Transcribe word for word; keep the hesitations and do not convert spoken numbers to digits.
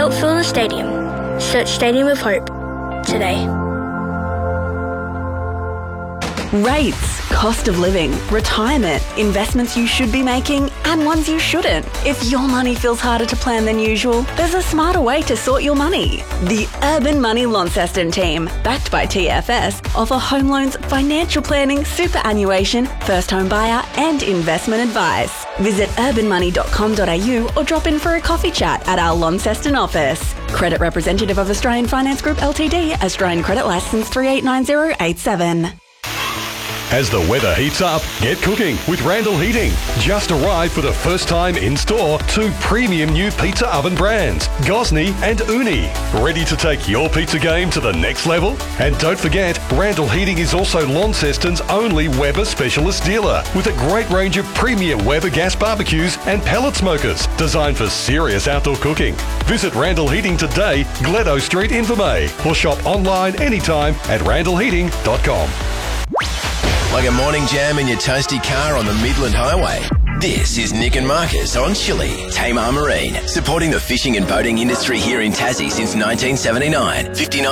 help fill the stadium. Search Stadium of Hope today. Rates, cost of living, retirement, investments you should be making and ones you shouldn't. If your money feels harder to plan than usual, there's a smarter way to sort your money. The Urban Money Launceston team, backed by T F S, offer home loans, financial planning, superannuation, first home buyer and investment advice. Visit urban money dot com dot a u or drop in for a coffee chat at our Launceston office. Credit representative of Australian Finance Group Ltd, Australian Credit Licence three eight nine zero eight seven. As the weather heats up, get cooking with Randall Heating. Just arrived for the first time in store two premium new pizza oven brands, Gosney and Uni. Ready to take your pizza game to the next level? And don't forget, Randall Heating is also Launceston's only Weber specialist dealer with a great range of premium Weber gas barbecues and pellet smokers designed for serious outdoor cooking. Visit Randall Heating today, Gledo Street, Invermay, or shop online anytime at randall heating dot com. Like a morning jam in your toasty car on the Midland Highway. This is Nick and Marcus on Chile. Tamar Marine, supporting the fishing and boating industry here in Tassie since nineteen seventy-nine. fifty-nine